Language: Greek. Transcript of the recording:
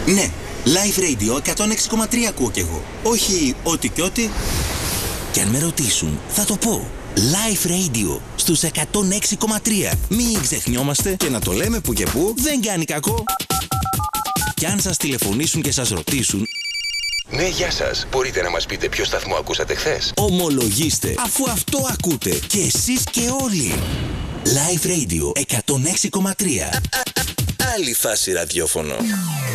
Ναι, Live Radio 106,3 ακούω κι εγώ. Όχι ό,τι κι ό,τι. Και αν με ρωτήσουν, θα το πω. Live Radio στους 106,3. Μην ξεχνιόμαστε και να το λέμε που και που δεν κάνει κακό. Κι αν σας τηλεφωνήσουν και σας ρωτήσουν, ναι, γεια σας. Μπορείτε να μας πείτε ποιο σταθμό ακούσατε χθες? ομολογήστε, αφού αυτό ακούτε και εσείς και όλοι. Live Radio 106,3. Άλλη φάση ραδιόφωνο.